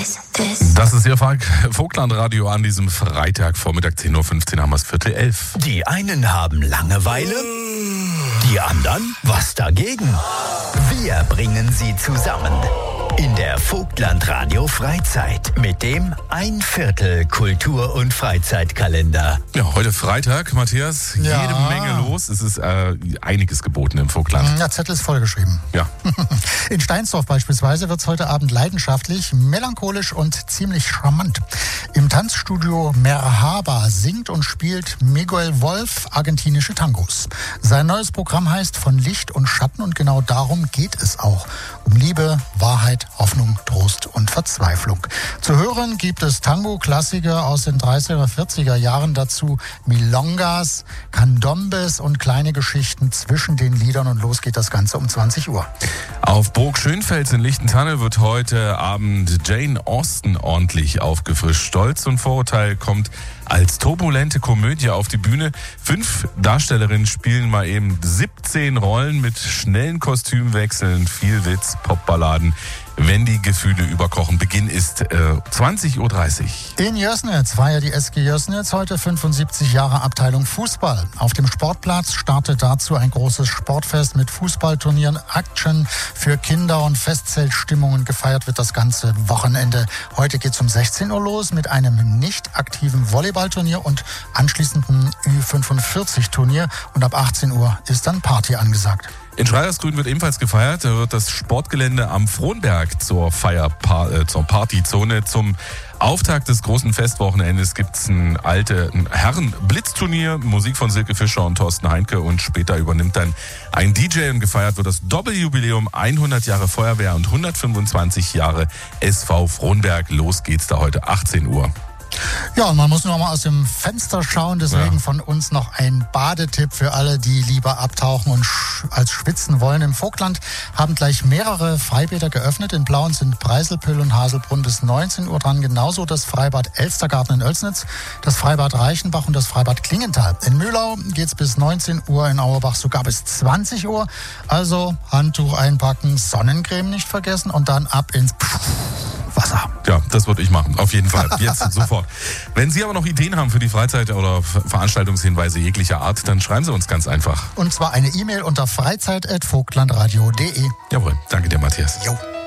Das ist Ihr Vogtland-Radio an diesem Freitagvormittag, 10.15 Uhr, haben wir es 10:45. Die einen haben Langeweile, die anderen was dagegen. Wir bringen sie zusammen in der Vogtland-Radio Freizeit mit dem 1/4 Kultur- und Freizeitkalender. Ja, heute Freitag, Matthias, jede Menge los. Es ist einiges geboten im Vogtland. Ja, Zettel ist vollgeschrieben. Ja. In Steinsdorf beispielsweise wird es heute Abend leidenschaftlich, melancholisch und ziemlich charmant. Im Tanzstudio Merhaba singt und spielt Miguel Wolf argentinische Tangos. Sein neues Programm heißt Von Licht und Schatten und genau darum geht es auch. Um Liebe, Wahrheit, Hoffnung, Trost und Verzweiflung. Zu hören gibt es Tango-Klassiker aus den 30er, 40er Jahren, dazu Milongas, Candombes und kleine Geschichten zwischen den Liedern und los geht das Ganze um 20 Uhr. Auf Burg Schönfels in Lichtentanne wird heute Abend Jane Austen ordentlich aufgefrischt. Stolz und Vorurteil kommt als turbulente Komödie auf die Bühne. 5 Darstellerinnen spielen mal eben 17 Rollen mit schnellen Kostümwechseln, viel Witz, Popballaden. Wenn die Gefühle überkochen. Beginn ist 20.30 Uhr. In Jössnitz feiert die SG Jössnitz heute 75 Jahre Abteilung Fußball. Auf dem Sportplatz startet dazu ein großes Sportfest mit Fußballturnieren, Action für Kinder und Festzeltstimmungen. Gefeiert wird das ganze Wochenende. Heute geht es um 16 Uhr los mit einem nicht aktiven Volleyballturnier und anschließendem Ü45-Turnier. Und ab 18 Uhr ist dann Party angesagt. In Schreiersgrün wird ebenfalls gefeiert. Da wird das Sportgelände am Frohnberg zur Partyzone. Zum Auftakt des großen Festwochenendes gibt es ein Herren-Blitzturnier, Musik von Silke Fischer und Thorsten Heinke und später übernimmt dann ein DJ und gefeiert wird das Doppeljubiläum 100 Jahre Feuerwehr und 125 Jahre SV Frohnberg. Los geht's da heute 18 Uhr. Ja, und man muss nur mal aus dem Fenster schauen, deswegen von uns noch ein Badetipp für alle, die lieber abtauchen und als schwitzen wollen. Im Vogtland haben gleich mehrere Freibäder geöffnet. In Plauen sind Preiselpüll und Haselbrunn bis 19 Uhr dran. Genauso das Freibad Elstergarten in Oelsnitz, das Freibad Reichenbach und das Freibad Klingenthal. In Mühlau geht's bis 19 Uhr, in Auerbach sogar bis 20 Uhr. Also Handtuch einpacken, Sonnencreme nicht vergessen und dann ab ins Wasser. Ja, das würde ich machen, auf jeden Fall. Jetzt sofort. Wenn Sie aber noch Ideen haben für die Freizeit- oder Veranstaltungshinweise jeglicher Art, dann schreiben Sie uns ganz einfach. Und zwar eine E-Mail unter freizeit@vogtlandradio.de. Jawohl, danke dir, Matthias. Jo.